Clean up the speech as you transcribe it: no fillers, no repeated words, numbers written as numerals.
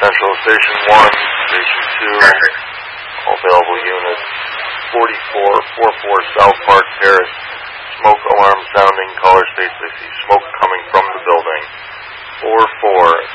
Central Station 1, Station 2, all available units. 4444 South Park Terrace. Smoke alarm sounding, caller states they see smoke coming from the building. 44